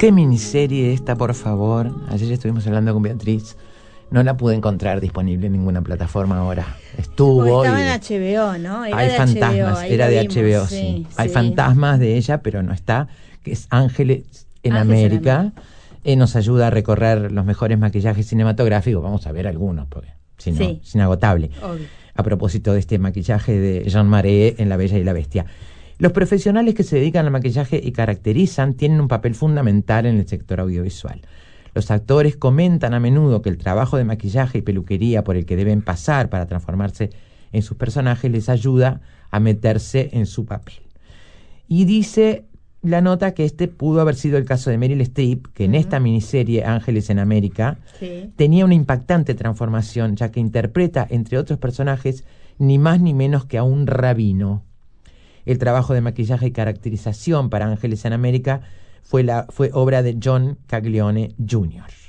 ¿Qué miniserie esta, por favor? Ayer estuvimos hablando con Beatriz. No la pude encontrar disponible en ninguna plataforma ahora. Estuvo. Estaba en HBO, ¿no? Hay fantasmas, era de HBO, sí. Hay fantasmas de ella, pero no está. Que es Ángeles en América. Nos ayuda a recorrer los mejores maquillajes cinematográficos. Vamos a ver algunos, porque si no, es inagotable. Obvio. A propósito de este maquillaje de Jean Marais en La Bella y la Bestia. Los profesionales que se dedican al maquillaje y caracterizan tienen un papel fundamental en el sector audiovisual. Los actores comentan a menudo que el trabajo de maquillaje y peluquería por el que deben pasar para transformarse en sus personajes les ayuda a meterse en su papel. Y dice la nota que este pudo haber sido el caso de Meryl Streep, que en esta miniserie Ángeles en América tenía una impactante transformación, ya que interpreta, entre otros personajes, ni más ni menos que a un rabino. El trabajo de maquillaje y caracterización para Ángeles en América fue obra de John Caglione Jr.